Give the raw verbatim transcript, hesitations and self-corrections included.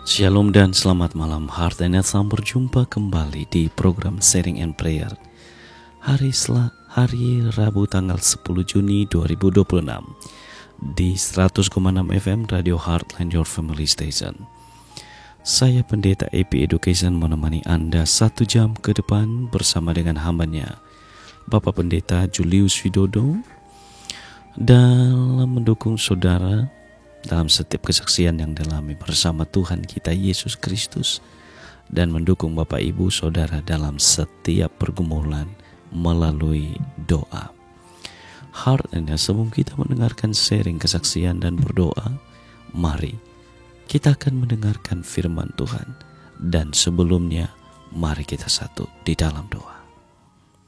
Shalom dan selamat malam. Heart and Health berjumpa kembali di program Sharing and Prayer. Hari Sel- hari Rabu tanggal sepuluh Juni dua ribu dua puluh enam di seratus koma enam F M Radio Heartland Your Family Station. Saya Pendeta A P Education menemani Anda satu jam ke depan bersama dengan hambanya Bapak Pendeta Julius Widodo dalam mendukung saudara dalam setiap kesaksian yang dialami bersama Tuhan kita Yesus Kristus dan mendukung Bapak Ibu Saudara dalam setiap pergumulan melalui doa. Heart and Health, sebelum kita mendengarkan sharing kesaksian dan berdoa, mari kita akan mendengarkan firman Tuhan, dan sebelumnya mari kita satu di dalam doa.